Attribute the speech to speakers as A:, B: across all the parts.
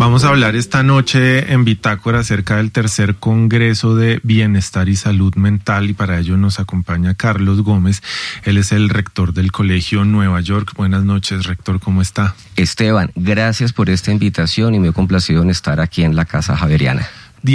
A: Vamos a hablar esta noche en Bitácora acerca del tercer Congreso de Bienestar y Salud Mental, y para ello nos acompaña Carlos Gómez. Él es el rector del Colegio Nueva York. Buenas noches, rector, ¿cómo está?
B: Esteban, gracias por esta invitación y me he complacido en estar aquí en la Casa Javeriana.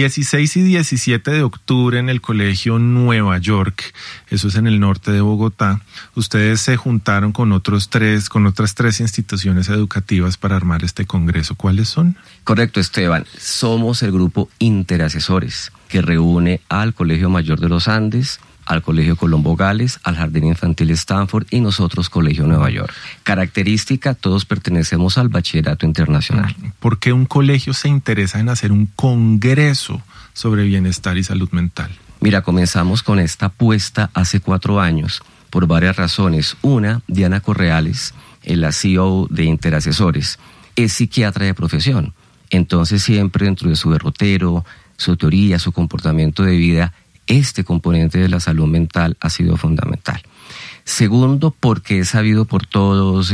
A: 16 y 17 de octubre en el Colegio Nueva York, eso es en el norte de Bogotá. Ustedes se juntaron con otras tres instituciones educativas para armar este congreso. ¿Cuáles son?
B: Correcto, Esteban. Somos el grupo Interasesores, que reúne al Colegio Mayor de los Andes, al Colegio Colombo Gales, al Jardín Infantil Stanford y nosotros Colegio Nueva York. Característica, todos pertenecemos al Bachillerato Internacional.
A: ¿Por qué un colegio se interesa en hacer un congreso sobre bienestar y salud mental?
B: Mira, comenzamos con esta apuesta hace 4 años por varias razones. Una, Diana Correales, la CEO de Interasesores, es psiquiatra de profesión. Entonces siempre dentro de su derrotero, su teoría, su comportamiento de vida, este componente de la salud mental ha sido fundamental. Segundo, porque es sabido por todos,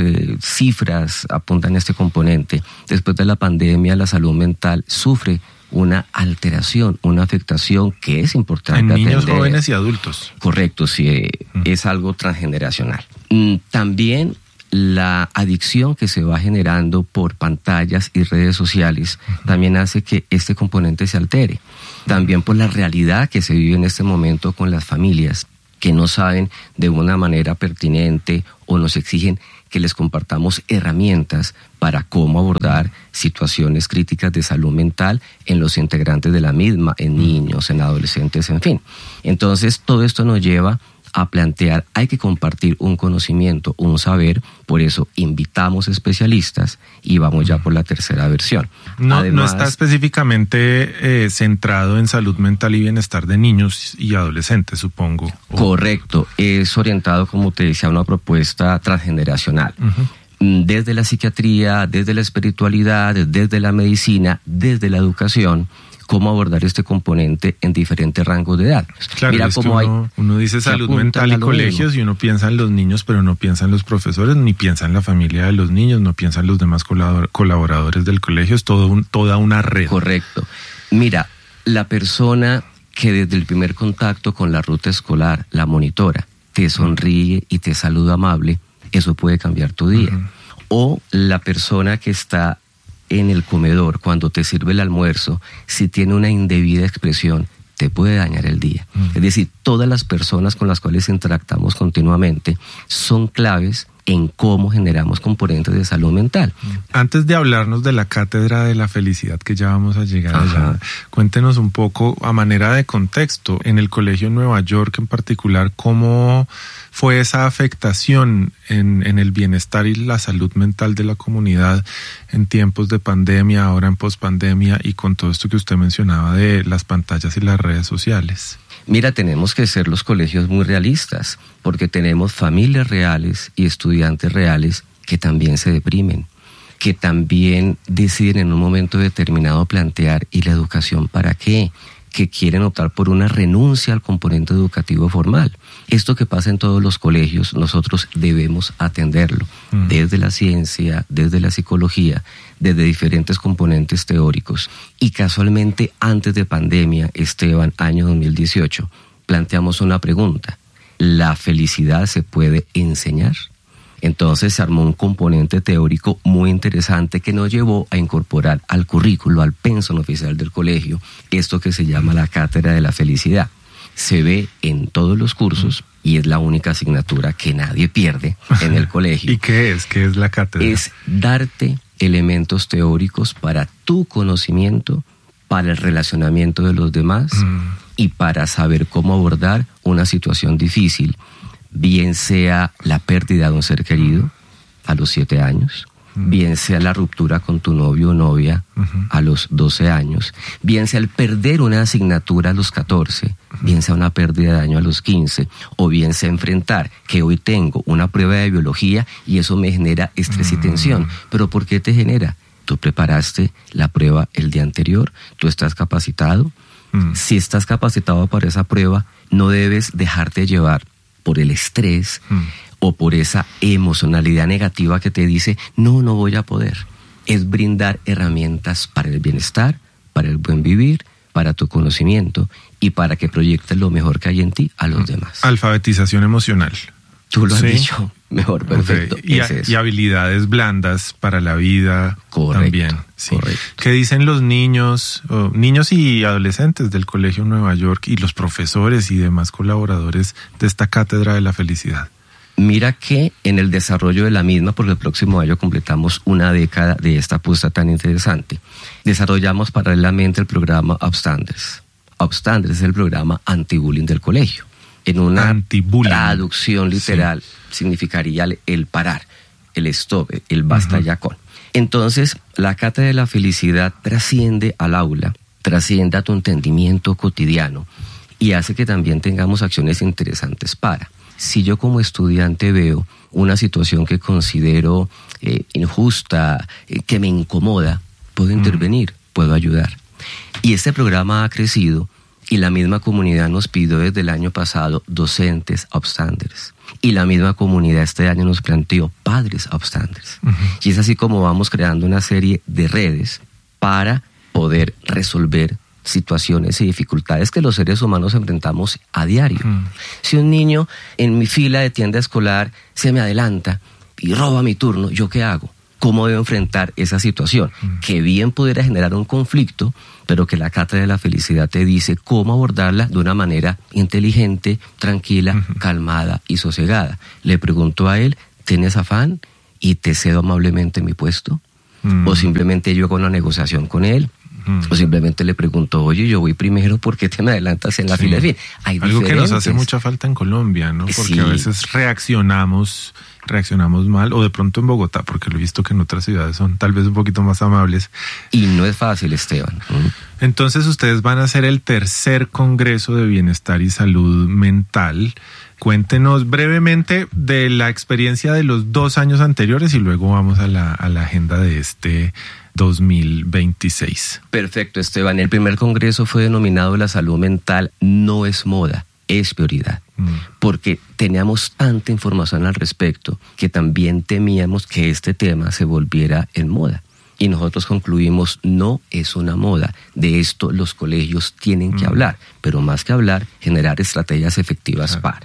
B: cifras apuntan a este componente. Después de la pandemia, la salud mental sufre una alteración, una afectación que es importante
A: en
B: atender.
A: Niños, jóvenes y adultos.
B: Correcto, sí, es algo transgeneracional. También la adicción que se va generando por pantallas y redes sociales también hace que este componente se altere. También por la realidad que se vive en este momento con las familias que no saben de una manera pertinente o nos exigen que les compartamos herramientas para cómo abordar situaciones críticas de salud mental en los integrantes de la misma, en niños, en adolescentes, en fin. Entonces todo esto nos lleva a plantear, hay que compartir un conocimiento, un saber, por eso invitamos especialistas y vamos ya por la tercera versión.
A: Además, no está específicamente centrado en salud mental y bienestar de niños y adolescentes, supongo.
B: Correcto, es orientado, como te decía, a una propuesta transgeneracional. Desde la psiquiatría, desde la espiritualidad, desde la medicina, desde la educación, cómo abordar este componente en diferentes rangos de edad.
A: Claro, mira cómo uno dice salud mental y colegios y uno piensa en los niños, pero no piensa en los profesores, ni piensa en la familia de los niños, no piensa en los demás colaboradores del colegio, es toda una red.
B: Correcto. Mira, la persona que desde el primer contacto con la ruta escolar, la monitora, te sonríe y te saluda amable, eso puede cambiar tu día. O la persona que está en el comedor, cuando te sirve el almuerzo, si tiene una indebida expresión, te puede dañar el día. Es decir, todas las personas con las cuales interactuamos continuamente son claves en cómo generamos componentes de salud mental.
A: Antes de hablarnos de la Cátedra de la Felicidad, que ya vamos a llegar allá, cuéntenos un poco, a manera de contexto, en el Colegio Nueva York en particular, ¿cómo fue esa afectación en el bienestar y la salud mental de la comunidad en tiempos de pandemia, ahora en pospandemia y con todo esto que usted mencionaba de las pantallas y las redes sociales?
B: Mira, tenemos que ser los colegios muy realistas, porque tenemos familias reales y estudiantes reales que también se deprimen, que también deciden en un momento determinado plantear, ¿y la educación para qué? Que quieren optar por una renuncia al componente educativo formal. Esto que pasa en todos los colegios, nosotros debemos atenderlo, desde la ciencia, desde la psicología, desde diferentes componentes teóricos. Y casualmente, antes de pandemia, Esteban, año 2018, planteamos una pregunta: ¿la felicidad se puede enseñar? Entonces se armó un componente teórico muy interesante que nos llevó a incorporar al currículo, al pensum oficial del colegio, esto que se llama la Cátedra de la Felicidad. Se ve en todos los cursos y es la única asignatura que nadie pierde en el colegio.
A: ¿Y qué es? ¿Qué es la cátedra?
B: Es darte elementos teóricos para tu conocimiento, para el relacionamiento de los demás y para saber cómo abordar una situación difícil, bien sea la pérdida de un ser querido a los 7 años, bien sea la ruptura con tu novio o novia a los 12 años, bien sea el perder una asignatura a los 14, bien sea una pérdida de año a los 15, o bien sea enfrentar que hoy tengo una prueba de biología y eso me genera estrés y tensión. ¿Pero por qué te genera? Tú preparaste la prueba el día anterior, tú estás capacitado. Si estás capacitado para esa prueba, no debes dejarte llevar por el estrés o por esa emocionalidad negativa que te dice, no voy a poder. es brindar herramientas para el bienestar, para el buen vivir, para tu conocimiento y para que proyectes lo mejor que hay en ti a los demás.
A: Alfabetización emocional.
B: Tú lo has dicho mejor, perfecto.
A: Okay. Y habilidades blandas para la vida.
B: Correcto,
A: también. Sí.
B: Correcto.
A: ¿Qué dicen los niños y adolescentes del Colegio Nueva York y los profesores y demás colaboradores de esta cátedra de la felicidad?
B: Mira que en el desarrollo de la misma, porque el próximo año completamos una década de esta apuesta tan interesante, desarrollamos paralelamente el programa Upstanders. Upstanders es el programa anti-bullying del colegio. En una traducción literal, sí, significaría el parar, el stop, el basta ya con. Entonces, la cátedra de la felicidad trasciende al aula, trasciende a tu entendimiento cotidiano y hace que también tengamos acciones interesantes para. Si yo como estudiante veo una situación que considero injusta, que me incomoda, puedo intervenir, puedo ayudar. Y este programa ha crecido y la misma comunidad nos pidió desde el año pasado docentes upstanders. Y la misma comunidad este año nos planteó padres upstanders. Y es así como vamos creando una serie de redes para poder resolver situaciones y dificultades que los seres humanos enfrentamos a diario. Si un niño en mi fila de tienda escolar se me adelanta y roba mi turno, ¿yo qué hago? ¿Cómo debo enfrentar esa situación? Que bien pudiera generar un conflicto, pero que la cátedra de la felicidad te dice cómo abordarla de una manera inteligente, tranquila, calmada y sosegada. Le pregunto a él, ¿tienes afán y te cedo amablemente mi puesto? ¿O simplemente yo hago una negociación con él? O simplemente le pregunto, oye, yo voy primero, ¿por qué te me adelantas en la fila? En fin, hay
A: algo que nos hace mucha falta en Colombia, ¿no? Porque a veces reaccionamos mal, o de pronto en Bogotá, porque lo he visto que en otras ciudades son tal vez un poquito más amables.
B: Y no es fácil, Esteban.
A: Entonces ustedes van a hacer el tercer Congreso de Bienestar y Salud Mental. Cuéntenos brevemente de la experiencia de los 2 años anteriores y luego vamos a la agenda de este 2026.
B: Perfecto, Esteban. El primer congreso fue denominado La salud mental no es moda, es prioridad. Porque teníamos tanta información al respecto que también temíamos que este tema se volviera en moda. Y nosotros concluimos, no es una moda. De esto los colegios tienen que hablar, pero más que hablar, generar estrategias efectivas para.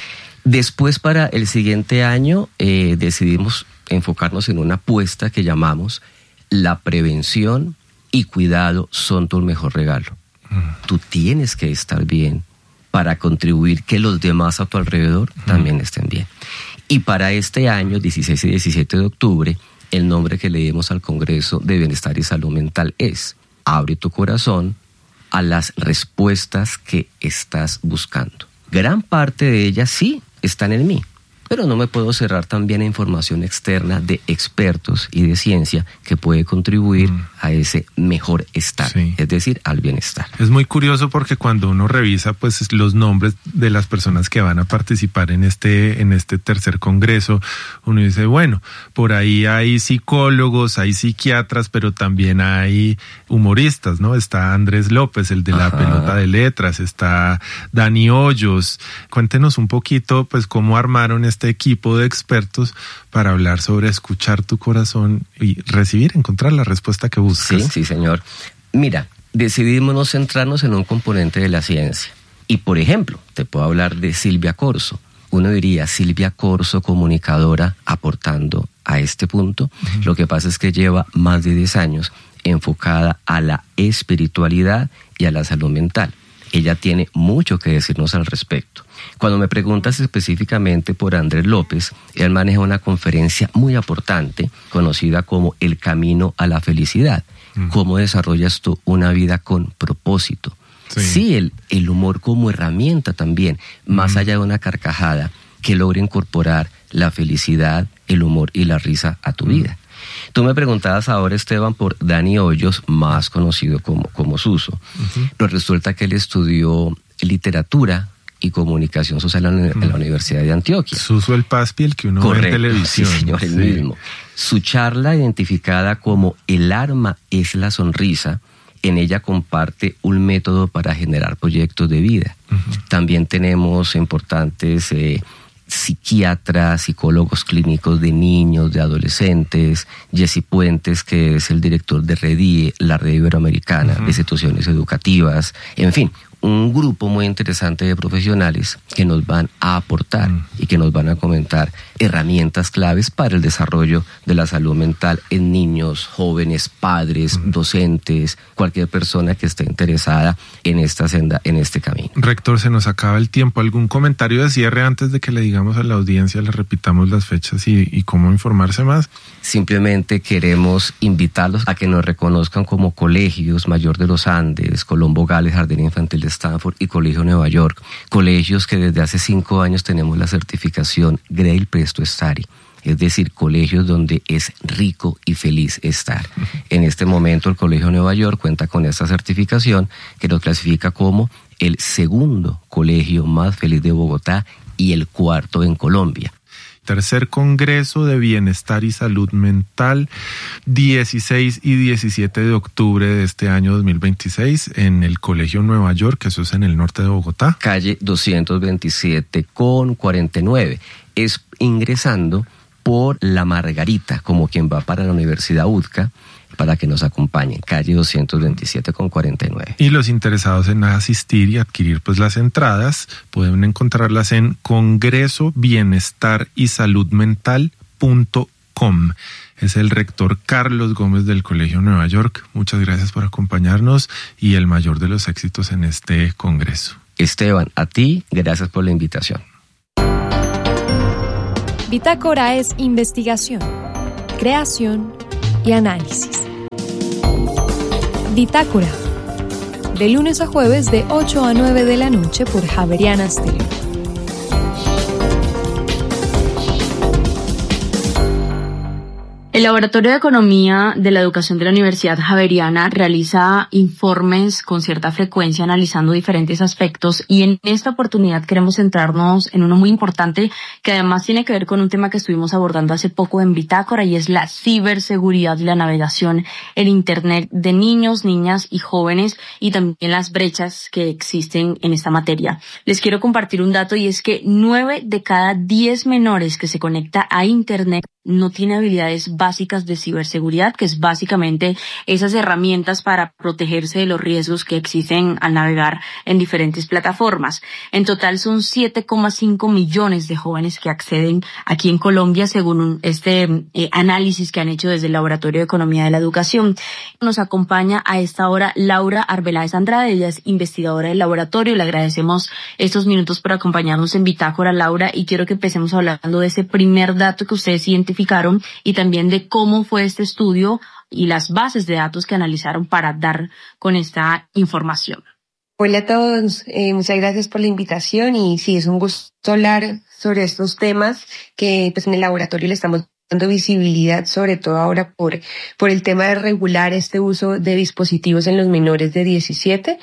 B: Después, para el siguiente año, decidimos enfocarnos en una apuesta que llamamos la prevención y cuidado son tu mejor regalo. Tú tienes que estar bien para contribuir que los demás a tu alrededor también estén bien. Y para este año, 16 y 17 de octubre, el nombre que le dimos al Congreso de Bienestar y Salud Mental es Abre tu corazón a las respuestas que estás buscando. Gran parte de ellas sí están en mí, pero no me puedo cerrar también a información externa de expertos y de ciencia que puede contribuir a ese mejor estar, es decir, al bienestar.
A: Es muy curioso porque cuando uno revisa pues los nombres de las personas que van a participar en este tercer congreso, uno dice, bueno, por ahí hay psicólogos, hay psiquiatras, pero también hay humoristas, ¿no? Está Andrés López, el de la pelota de letras, está Dani Hoyos. Cuéntenos un poquito pues cómo armaron este equipo de expertos para hablar sobre escuchar tu corazón y encontrar la respuesta que buscas.
B: Sí, señor. Mira, decidimos no centrarnos en un componente de la ciencia. Y, por ejemplo, te puedo hablar de Silvia Corso. Uno diría, Silvia Corso, comunicadora, aportando a este punto. Lo que pasa es que lleva más de 10 años enfocada a la espiritualidad y a la salud mental. Ella tiene mucho que decirnos al respecto. Cuando me preguntas específicamente por Andrés López, él maneja una conferencia muy importante conocida como El Camino a la Felicidad. ¿Cómo desarrollas tú una vida con propósito? Sí, el humor como herramienta también, más allá de una carcajada que logre incorporar la felicidad, el humor y la risa a tu vida. Tú me preguntabas ahora, Esteban, por Dani Hoyos, más conocido como Suso. Pero resulta que él estudió literatura y comunicación social en la Universidad de Antioquia.
A: Suso el Paspi, el que uno ve en televisión.
B: Sí, señor, el mismo. Su charla, identificada como El arma es la sonrisa, en ella comparte un método para generar proyectos de vida. También tenemos importantes psiquiatras, psicólogos clínicos de niños, de adolescentes, Jesse Puentes, que es el director de REDIE, la Red Iberoamericana de Instituciones Educativas, en fin, un grupo muy interesante de profesionales que nos van a aportar y que nos van a comentar herramientas claves para el desarrollo de la salud mental en niños, jóvenes, padres, docentes, cualquier persona que esté interesada en esta senda, en este camino.
A: Rector, se nos acaba el tiempo. ¿Algún comentario de cierre antes de que le digamos a la audiencia, le repitamos las fechas y cómo informarse más?
B: Simplemente queremos invitarlos a que nos reconozcan como colegios Mayor de los Andes, Colombo Gales, Jardín Infantil de Stanford y Colegio Nueva York, colegios que desde hace 5 años tenemos la certificación Grail Presto Study, es decir, colegios donde es rico y feliz estar. En este momento el Colegio Nueva York cuenta con esta certificación que nos clasifica como el segundo colegio más feliz de Bogotá y el cuarto en Colombia.
A: Tercer Congreso de Bienestar y Salud Mental, 16 y 17 de octubre de este año 2026 en el Colegio Nueva York, eso es en el norte de Bogotá.
B: Calle 227 con 49. Es ingresando por La Margarita, como quien va para la Universidad UTCA, para que nos acompañen, calle 227 con 49.
A: Y los interesados en asistir y adquirir pues las entradas pueden encontrarlas en congresobienestarysaludmental.com. Es el rector Carlos Gómez del Colegio Nueva York. Muchas gracias por acompañarnos y el mayor de los éxitos en este congreso.
B: Esteban, a ti, gracias por la invitación.
C: Bitácora es investigación, creación y análisis. Bitácora, de lunes a jueves de 8 a 9 de la noche por Javeriana Stereo.
D: El Laboratorio de Economía de la Educación de la Universidad Javeriana realiza informes con cierta frecuencia analizando diferentes aspectos y en esta oportunidad queremos centrarnos en uno muy importante que además tiene que ver con un tema que estuvimos abordando hace poco en Bitácora y es la ciberseguridad y la navegación en Internet de niños, niñas y jóvenes y también las brechas que existen en esta materia. Les quiero compartir un dato y es que 9 de cada 10 menores que se conecta a Internet no tiene habilidades básicas de ciberseguridad, que es básicamente esas herramientas para protegerse de los riesgos que existen al navegar en diferentes plataformas. En total son 7,5 millones de jóvenes que acceden aquí en Colombia, según este análisis que han hecho desde el Laboratorio de Economía de la Educación. Nos acompaña a esta hora Laura Arbeláez Andrade, ella es investigadora del laboratorio. Le agradecemos estos minutos por acompañarnos en Bitácora, Laura, y quiero que empecemos hablando de ese primer dato que ustedes identificaron y también de cómo fue este estudio y las bases de datos que analizaron para dar con esta información.
E: Hola a todos, muchas gracias por la invitación y sí, es un gusto hablar sobre estos temas que pues en el laboratorio le estamos dando visibilidad, sobre todo ahora por el tema de regular este uso de dispositivos en los menores de 17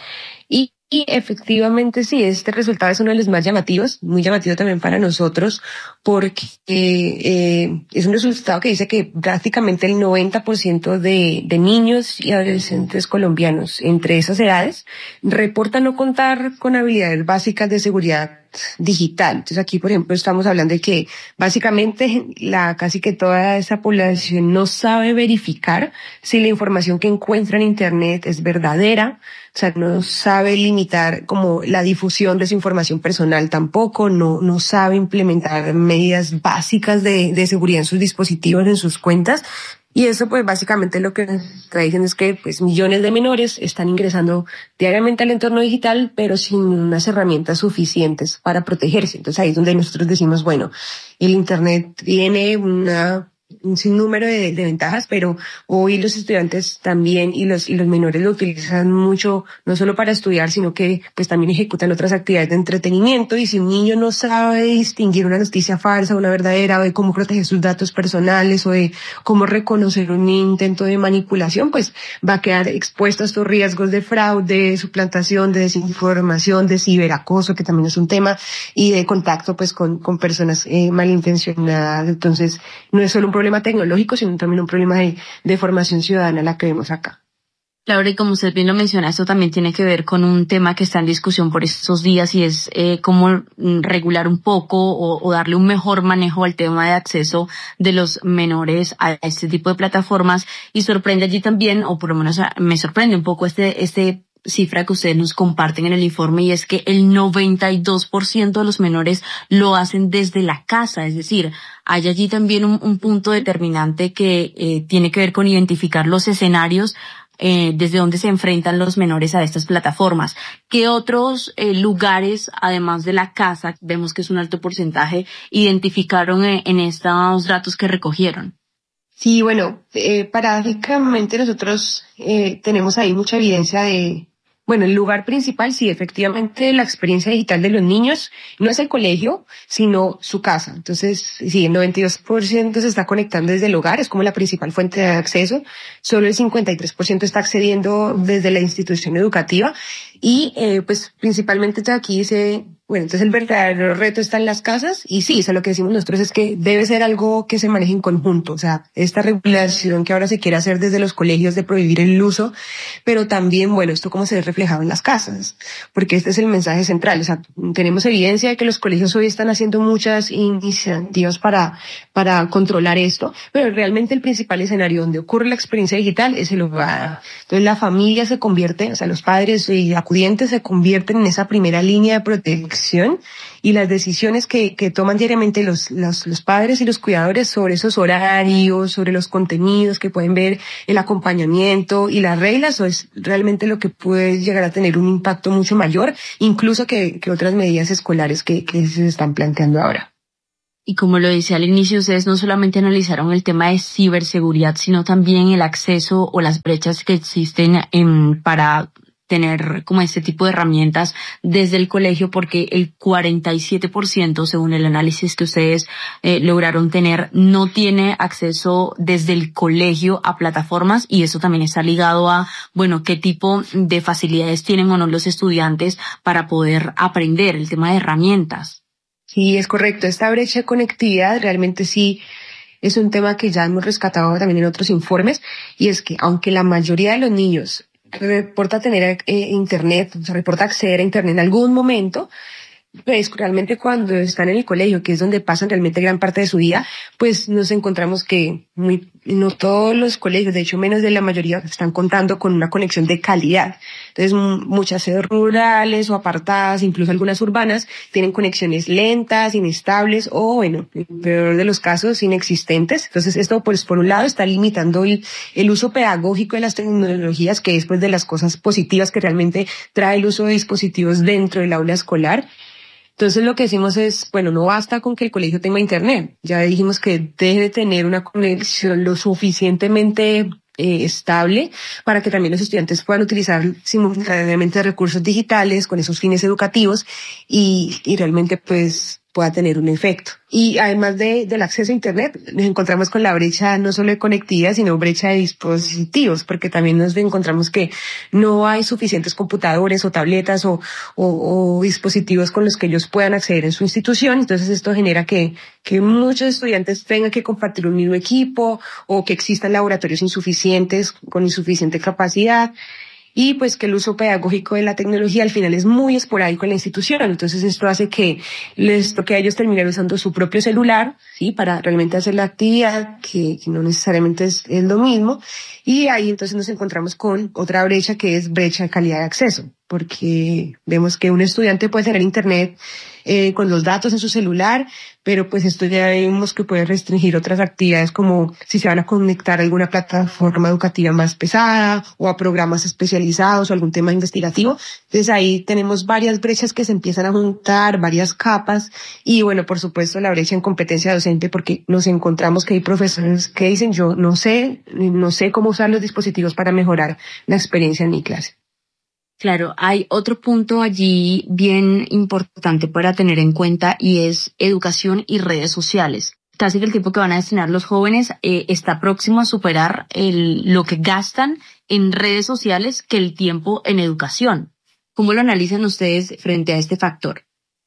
E: y efectivamente sí, este resultado es uno de los más llamativos, muy llamativo también para nosotros, porque es un resultado que dice que prácticamente el 90% de niños y adolescentes colombianos entre esas edades reportan no contar con habilidades básicas de seguridad digital. Entonces aquí, por ejemplo, estamos hablando de que básicamente casi que toda esa población no sabe verificar si la información que encuentra en Internet es verdadera, o sea, no sabe limitar como la difusión de su información personal tampoco, no sabe implementar medidas básicas de seguridad en sus dispositivos, en sus cuentas. Y eso pues básicamente lo que está diciendo es que pues millones de menores están ingresando diariamente al entorno digital, pero sin unas herramientas suficientes para protegerse. Entonces ahí es donde nosotros decimos, bueno, el Internet tiene un sinnúmero de ventajas, pero hoy los estudiantes también y los menores lo utilizan mucho, no solo para estudiar, sino que pues también ejecutan otras actividades de entretenimiento. Y si un niño no sabe distinguir una noticia falsa, una verdadera, o de cómo proteger sus datos personales, o de cómo reconocer un intento de manipulación, pues va a quedar expuesto a estos riesgos de fraude, suplantación, de desinformación, de ciberacoso, que también es un tema, y de contacto pues con personas malintencionadas. Entonces no es solo un problema tecnológico, sino también un problema de formación ciudadana la que vemos acá.
D: Laura, y como usted bien lo menciona, esto también tiene que ver con un tema que está en discusión por estos días y es cómo regular un poco o darle un mejor manejo al tema de acceso de los menores a este tipo de plataformas. Y sorprende allí también, o por lo menos me sorprende un poco este cifra que ustedes nos comparten en el informe, y es que el 92% de los menores lo hacen desde la casa. Es decir, hay allí también un punto determinante que tiene que ver con identificar los escenarios desde donde se enfrentan los menores a estas plataformas. ¿Qué otros lugares, además de la casa, vemos que es un alto porcentaje, identificaron en estos datos que recogieron?
E: Sí, bueno, paradójicamente nosotros tenemos ahí mucha evidencia de, bueno, el lugar principal, sí, efectivamente, la experiencia digital de los niños no es el colegio, sino su casa. Entonces, sí, el 92% se está conectando desde el hogar, es como la principal fuente de acceso. Solo el 53% está accediendo desde la institución educativa. Y, pues, principalmente aquí dice, bueno, entonces el verdadero reto está en las casas, y sí, eso lo que decimos nosotros es que debe ser algo que se maneje en conjunto. O sea, esta regulación que ahora se quiere hacer desde los colegios de prohibir el uso, pero también, bueno, esto cómo se ve reflejado en las casas, porque este es el mensaje central. O sea, tenemos evidencia de que los colegios hoy están haciendo muchas iniciativas para controlar esto, pero realmente el principal escenario donde ocurre la experiencia digital es el hogar. Entonces la familia se convierte, o sea, los padres y acudientes se convierten en esa primera línea de protección, y las decisiones que toman diariamente los padres y los cuidadores sobre esos horarios, sobre los contenidos que pueden ver, el acompañamiento y las reglas, o es realmente lo que puede llegar a tener un impacto mucho mayor, incluso que otras medidas escolares que se están planteando ahora.
D: Y como lo decía al inicio, ustedes no solamente analizaron el tema de ciberseguridad, sino también el acceso o las brechas que existen para tener como este tipo de herramientas desde el colegio, porque el 47%, según el análisis que ustedes lograron tener, no tiene acceso desde el colegio a plataformas, y eso también está ligado a, bueno, qué tipo de facilidades tienen o no los estudiantes para poder aprender, el tema de herramientas.
E: Sí, es correcto. Esta brecha de conectividad realmente sí es un tema que ya hemos rescatado también en otros informes, y es que aunque la mayoría de los niños reporta tener internet, o sea, reporta acceder a internet en algún momento, pues realmente cuando están en el colegio, que es donde pasan realmente gran parte de su vida, pues nos encontramos que no todos los colegios, de hecho menos de la mayoría, están contando con una conexión de calidad. Entonces muchas sedes rurales o apartadas, incluso algunas urbanas, tienen conexiones lentas, inestables o, bueno, en el peor de los casos, inexistentes. Entonces esto, pues por un lado, está limitando el uso pedagógico de las tecnologías, que es pues de las cosas positivas que realmente trae el uso de dispositivos dentro del aula escolar. Entonces lo que decimos es, bueno, no basta con que el colegio tenga internet. Ya dijimos que debe tener una conexión lo suficientemente estable para que también los estudiantes puedan utilizar simultáneamente recursos digitales con esos fines educativos y realmente pues pueda tener un efecto. Y además del acceso a internet, nos encontramos con la brecha no solo de conectividad, sino brecha de dispositivos, porque también nos encontramos que no hay suficientes computadores o tabletas o dispositivos con los que ellos puedan acceder en su institución. Entonces esto genera que muchos estudiantes tengan que compartir un mismo equipo, o que existan laboratorios insuficientes, con insuficiente capacidad. Y pues que el uso pedagógico de la tecnología al final es muy esporádico en la institución. Entonces esto hace que les toque a ellos terminar usando su propio celular, sí, para realmente hacer la actividad, que no necesariamente es lo mismo. Y ahí entonces nos encontramos con otra brecha, que es brecha de calidad de acceso, porque vemos que un estudiante puede tener internet con los datos en su celular, pero pues esto ya vemos que puede restringir otras actividades, como si se van a conectar a alguna plataforma educativa más pesada o a programas especializados o algún tema investigativo. Entonces ahí tenemos varias brechas que se empiezan a juntar, varias capas, y bueno, por supuesto la brecha en competencia docente, porque nos encontramos que hay profesores que dicen, yo no sé cómo usar los dispositivos para mejorar la experiencia en mi clase.
D: Claro, hay otro punto allí bien importante para tener en cuenta, y es educación y redes sociales. Casi que el tiempo que van a destinar los jóvenes está próximo a superar lo que gastan en redes sociales que el tiempo en educación. ¿Cómo lo analizan ustedes frente a este factor?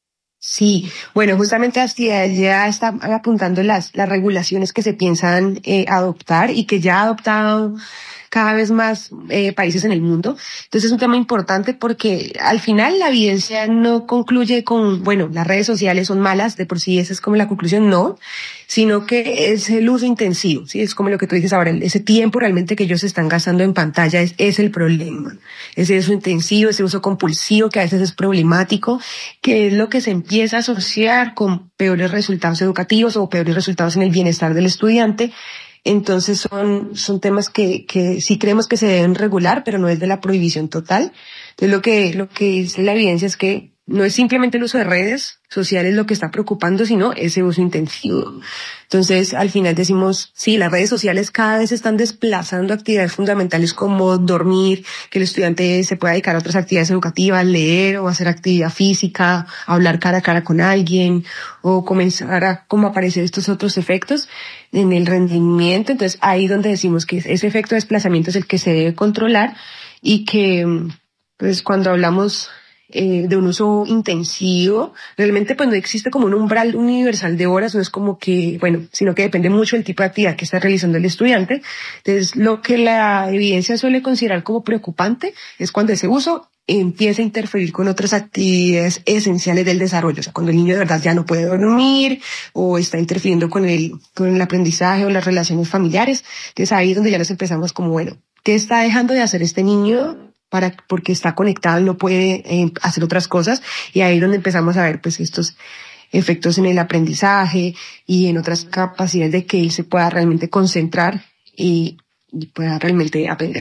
E: Sí, bueno, justamente hacia allá está apuntando las regulaciones que se piensan adoptar y que ya ha adoptado cada vez más países en el mundo. Entonces es un tema importante porque al final la evidencia no concluye con, bueno, las redes sociales son malas, de por sí esa es como la conclusión, no, sino que es el uso intensivo, ¿sí? Es como lo que tú dices ahora, ese tiempo realmente que ellos están gastando en pantalla es el problema. Ese uso intensivo, ese uso compulsivo que a veces es problemático, que es lo que se empieza a asociar con peores resultados educativos o peores resultados en el bienestar del estudiante. Entonces son temas que sí creemos que se deben regular, pero no es de la prohibición total. Entonces lo que dice la evidencia es que no es simplemente el uso de redes sociales lo que está preocupando, sino ese uso intensivo. Entonces, al final decimos, sí, las redes sociales cada vez están desplazando actividades fundamentales como dormir, que el estudiante se pueda dedicar a otras actividades educativas, leer o hacer actividad física, hablar cara a cara con alguien, o comenzar a como aparecer estos otros efectos en el rendimiento. Entonces, ahí donde decimos que ese efecto de desplazamiento es el que se debe controlar y que, pues, cuando hablamos de un uso intensivo, realmente pues no existe como un umbral universal de horas, no es como que, bueno, sino que depende mucho del tipo de actividad que está realizando el estudiante. Entonces, lo que la evidencia suele considerar como preocupante es cuando ese uso empieza a interferir con otras actividades esenciales del desarrollo, o sea, cuando el niño de verdad ya no puede dormir o está interfiriendo con el aprendizaje o las relaciones familiares. Entonces, ahí es donde ya nos empezamos como, bueno, ¿qué está dejando de hacer este niño porque está conectado y no puede hacer otras cosas? Y ahí es donde empezamos a ver pues estos efectos en el aprendizaje y en otras capacidades de que él se pueda realmente concentrar y pueda realmente aprender.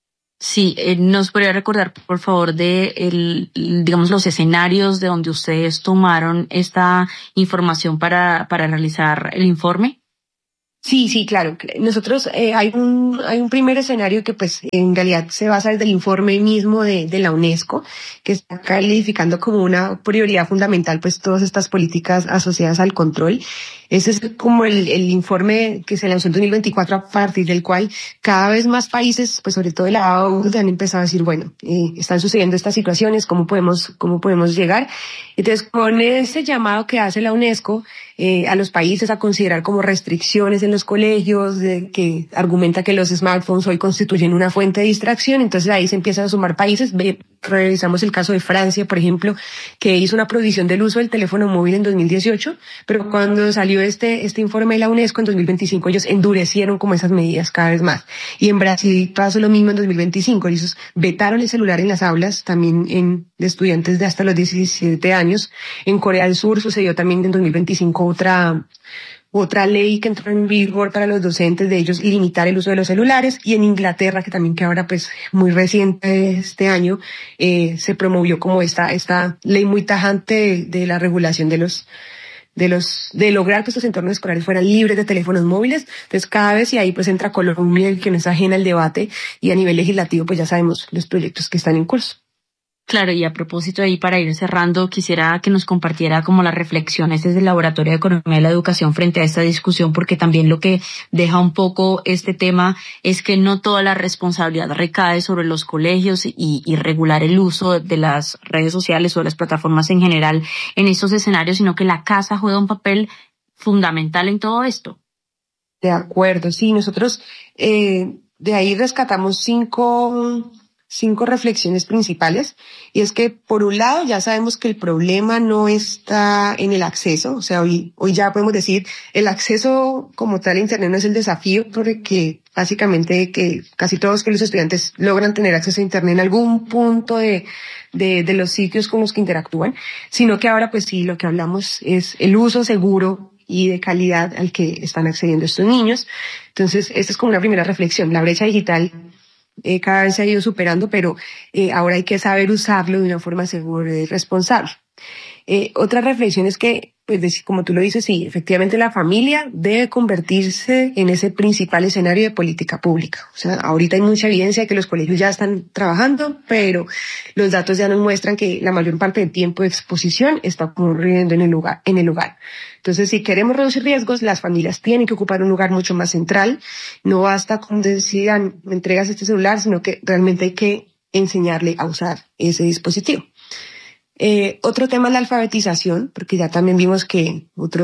D: Sí, ¿nos podría recordar, por favor, digamos, los escenarios de donde ustedes tomaron esta información para realizar el informe?
E: Sí, claro. Nosotros, hay un primer escenario que pues en realidad se basa desde el informe mismo de la UNESCO, que está calificando como una prioridad fundamental pues todas estas políticas asociadas al control. Ese es como el informe que se lanzó en 2024, a partir del cual cada vez más países, pues sobre todo de la OCDE, han empezado a decir, bueno, están sucediendo estas situaciones, ¿cómo podemos llegar? Entonces, con ese llamado que hace la UNESCO a los países a considerar como restricciones en los colegios, que argumenta que los smartphones hoy constituyen una fuente de distracción, entonces ahí se empiezan a sumar países. Revisamos el caso de Francia, por ejemplo, que hizo una prohibición del uso del teléfono móvil en 2018, pero cuando salió este informe de la UNESCO en 2025, ellos endurecieron como esas medidas cada vez más. Y en Brasil pasó lo mismo en 2025, ellos vetaron el celular en las aulas, también de estudiantes de hasta los 17 años. En Corea del Sur sucedió también en 2025 otra ley que entró en vigor para los docentes de ellos limitar el uso de los celulares, y en Inglaterra, que ahora pues muy reciente este año, se promovió como esta ley muy tajante de la regulación de lograr que estos entornos escolares fueran libres de teléfonos móviles. Entonces cada vez, y ahí pues entra Colombia, que no es ajena al debate, y a nivel legislativo pues ya sabemos los proyectos que están en curso.
D: Claro, y a propósito de ahí, para ir cerrando, quisiera que nos compartiera como las reflexiones desde el Laboratorio de Economía de la Educación frente a esta discusión, porque también lo que deja un poco este tema es que no toda la responsabilidad recae sobre los colegios y regular el uso de las redes sociales o de las plataformas en general en estos escenarios, sino que la casa juega un papel fundamental en todo esto.
E: De acuerdo, sí, nosotros de ahí rescatamos cinco reflexiones principales, y es que por un lado ya sabemos que el problema no está en el acceso, o sea, hoy ya podemos decir el acceso como tal a Internet no es el desafío, porque básicamente que casi todos que los estudiantes logran tener acceso a Internet en algún punto de los sitios con los que interactúan, sino que ahora pues sí, lo que hablamos es el uso seguro y de calidad al que están accediendo estos niños. Entonces, esta es como una primera reflexión. La brecha digital cada vez se ha ido superando, pero ahora hay que saber usarlo de una forma segura y responsable. Otra reflexión es que, pues como tú lo dices, sí, efectivamente la familia debe convertirse en ese principal escenario de política pública. O sea, ahorita hay mucha evidencia de que los colegios ya están trabajando, pero los datos ya nos muestran que la mayor parte del tiempo de exposición está ocurriendo en el hogar. Entonces, si queremos reducir riesgos, las familias tienen que ocupar un lugar mucho más central. No basta con decir, me entregas este celular, sino que realmente hay que enseñarle a usar ese dispositivo. Otro tema es la alfabetización, porque ya también vimos que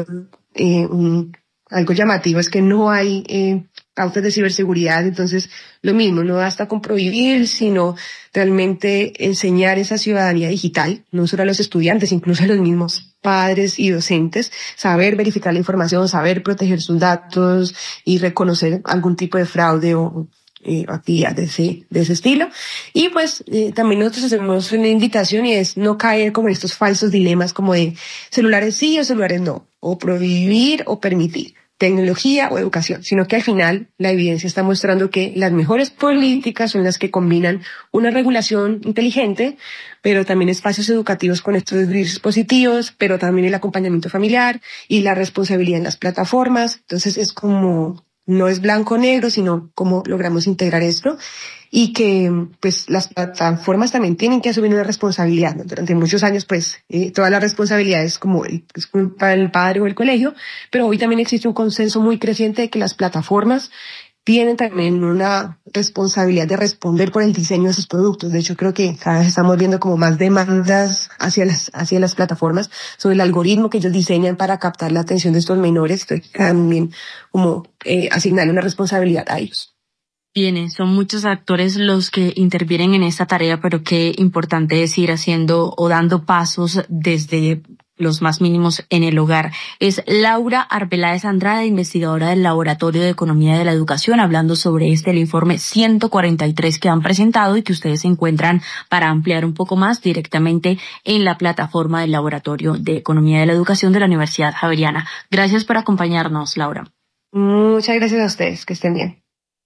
E: algo llamativo es que no hay pautas de ciberseguridad. Entonces, lo mismo, no basta con prohibir, sino realmente enseñar esa ciudadanía digital, no solo a los estudiantes, incluso a los mismos padres y docentes, saber verificar la información, saber proteger sus datos y reconocer algún tipo de fraude o actividad de ese estilo. Y pues también nosotros hacemos una invitación, y es no caer como en estos falsos dilemas como de celulares sí o celulares no, o prohibir o permitir, tecnología o educación, sino que al final la evidencia está mostrando que las mejores políticas son las que combinan una regulación inteligente, pero también espacios educativos con estos dispositivos, pero también el acompañamiento familiar y la responsabilidad en las plataformas. Entonces es como, no es blanco o negro, sino cómo logramos integrar esto, y que pues las plataformas también tienen que asumir una responsabilidad, ¿no? Durante muchos años pues toda la responsabilidad es como es culpa del padre o el colegio, pero hoy también existe un consenso muy creciente de que las plataformas tienen también una responsabilidad de responder por el diseño de sus productos. De hecho, creo que cada vez estamos viendo como más demandas hacia las plataformas sobre el algoritmo que ellos diseñan para captar la atención de estos menores. Entonces, también como asignarle una responsabilidad a ellos.
D: Bien, son muchos actores los que intervienen en esta tarea, pero qué importante es ir haciendo o dando pasos desde los más mínimos en el hogar. Es Laura Arbeláez Andrade, investigadora del Laboratorio de Economía de la Educación, hablando sobre el informe 143 que han presentado y que ustedes encuentran para ampliar un poco más directamente en la plataforma del Laboratorio de Economía de la Educación de la Universidad Javeriana. Gracias por acompañarnos, Laura.
E: Muchas gracias a ustedes, que estén bien.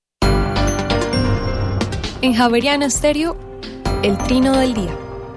C: En Javeriana Estéreo, el trino del día.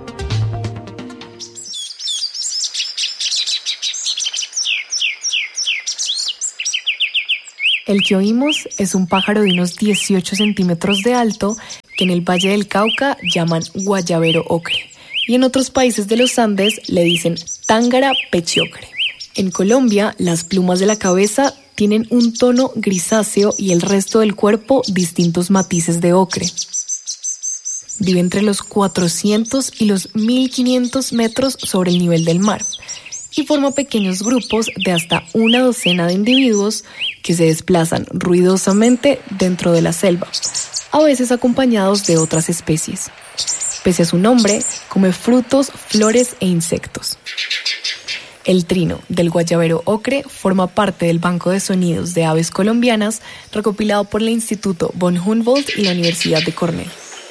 C: El que oímos es un pájaro de unos 18 centímetros de alto que en el Valle del Cauca llaman guayabero ocre y en otros países de los Andes le dicen tángara pechiocre. En Colombia, las plumas de la cabeza tienen un tono grisáceo y el resto del cuerpo distintos matices de ocre. Vive entre los 400 y los 1500 metros sobre el nivel del mar y forma pequeños grupos de hasta una docena de individuos que se desplazan ruidosamente dentro de la selva, a veces acompañados de otras especies. Pese a su nombre, come frutos, flores e insectos. El trino del guayabero ocre forma parte del Banco de Sonidos de Aves Colombianas recopilado por el Instituto von Humboldt y la Universidad de Cornell.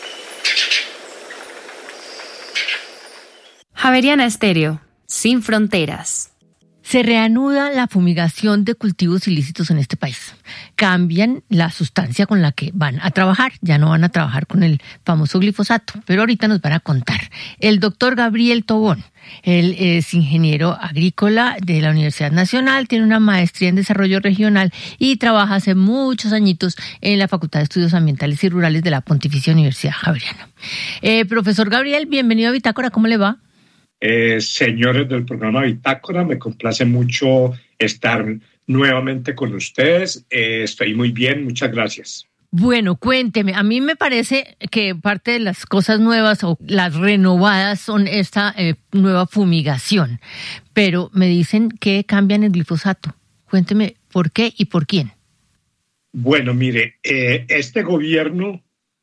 F: Javeriana Estéreo, sin fronteras. Se reanuda la fumigación de cultivos ilícitos en este país. Cambian la sustancia con la que van a trabajar. Ya no van a trabajar con el famoso glifosato, pero ahorita nos van a contar. El doctor Gabriel Tobón, él es ingeniero agrícola de la Universidad Nacional, tiene una maestría en desarrollo regional y trabaja hace muchos añitos en la Facultad de Estudios Ambientales y Rurales de la Pontificia Universidad Javeriana. Profesor Gabriel, bienvenido a Bitácora, ¿cómo le va?
G: Señores del programa Bitácora, me complace mucho estar nuevamente con ustedes. Estoy muy bien, muchas gracias.
F: Bueno, cuénteme, a mí me parece que parte de las cosas nuevas o las renovadas son esta nueva fumigación, pero me dicen que cambian el glifosato. Cuénteme por qué y por quién.
G: Bueno, mire, este gobierno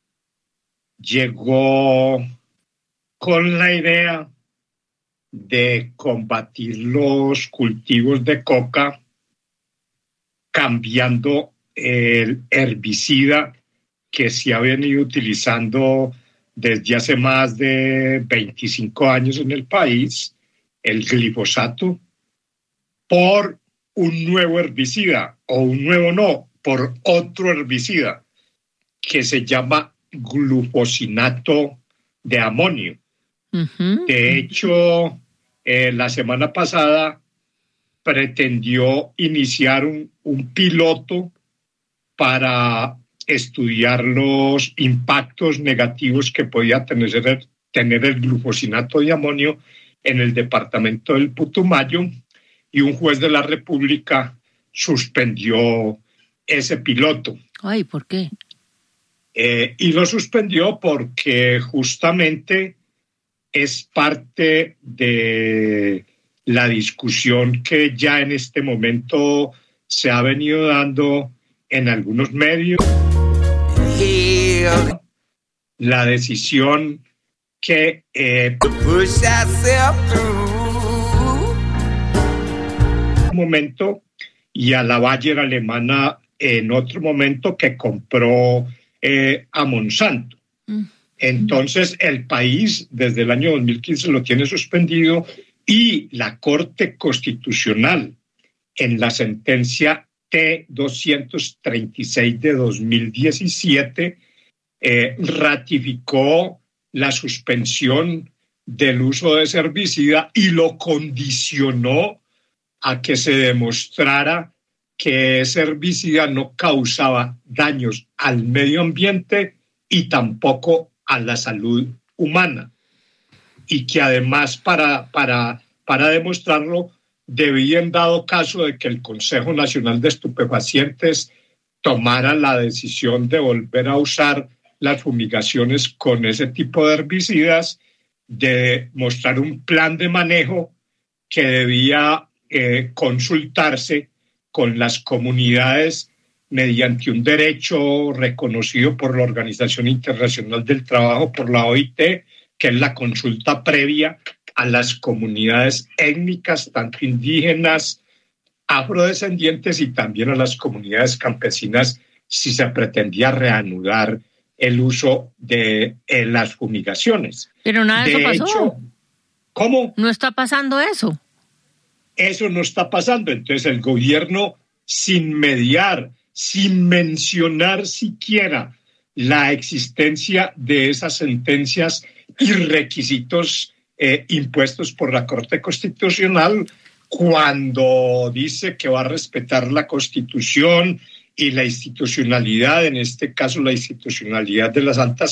G: llegó con la idea de combatir los cultivos de coca cambiando el herbicida que se ha venido utilizando desde hace más de 25 años en el país, el glifosato, por un nuevo herbicida, o un nuevo no, por otro herbicida que se llama glufosinato de amonio. Uh-huh. De hecho, la semana pasada pretendió iniciar un piloto para estudiar los impactos negativos que podía tener el glufosinato de amonio en el departamento del Putumayo, y un juez de la República suspendió ese piloto.
F: Ay, ¿por qué?
G: Y lo suspendió porque justamente es parte de la discusión que ya en este momento se ha venido dando en algunos medios. La decisión que un momento y a la Bayer alemana en otro momento que compró a Monsanto. Entonces el país desde el año 2015 lo tiene suspendido y la Corte Constitucional en la sentencia T-236 de 2017 ratificó la suspensión del uso de ese herbicida y lo condicionó a que se demostrara que ese herbicida no causaba daños al medio ambiente y tampoco a la salud humana. Y que además para demostrarlo debía, en dado caso de que el Consejo Nacional de Estupefacientes tomara la decisión de volver a usar las fumigaciones con ese tipo de herbicidas, de mostrar un plan de manejo que debía consultarse con las comunidades mediante un derecho reconocido por la Organización Internacional del Trabajo, por la OIT, que es la consulta previa a las comunidades étnicas, tanto indígenas, afrodescendientes y también a las comunidades campesinas, si se pretendía reanudar el uso de las fumigaciones.
F: Pero nada de eso pasó.
G: Hecho, ¿cómo?
F: No está pasando eso.
G: Eso no está pasando. Entonces el gobierno, sin mediar, sin mencionar siquiera la existencia de esas sentencias y requisitos impuestos por la Corte Constitucional, cuando dice que va a respetar la Constitución y la institucionalidad, en este caso la institucionalidad de las altas